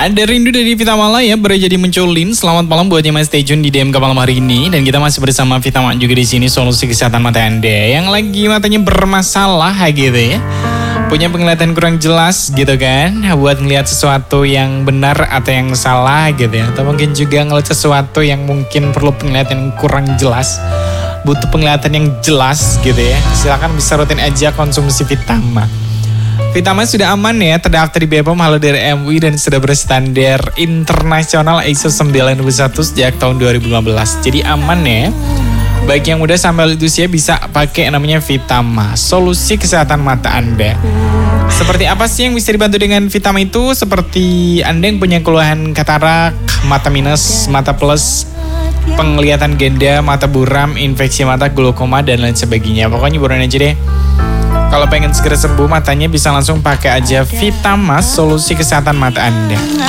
Ada rindu dari Vitamala ya, baru jadi munculin. Selamat malam buat yang masih stay tune di DM ke malam hari ini. Dan kita masih bersama Vitamala juga di sini, solusi kesehatan mata Anda yang lagi matanya bermasalah gitu ya. Punya penglihatan kurang jelas gitu kan, buat ngelihat sesuatu yang benar atau yang salah gitu ya. Atau mungkin juga ngelihat sesuatu yang mungkin perlu penglihatan yang kurang jelas, butuh penglihatan yang jelas gitu ya. Silakan bisa rutin aja konsumsi Vitama. Vitama sudah aman ya, terdaftar di BPOM, halal dari MUI dan sudah berstandar internasional ISO 9001 sejak tahun 2015. Jadi aman ya. Bagi yang udah sampai usia bisa pakai namanya Vitama, solusi kesehatan mata Anda. Seperti apa sih yang bisa dibantu dengan Vitama itu? Seperti Anda yang punya keluhan katarak, mata minus, mata plus, penglihatan ganda, mata buram, infeksi mata, glaukoma dan lain sebagainya. Pokoknya buruan aja deh. Kalau pengen segera sembuh matanya bisa langsung pakai aja Vitama, solusi kesehatan mata Anda.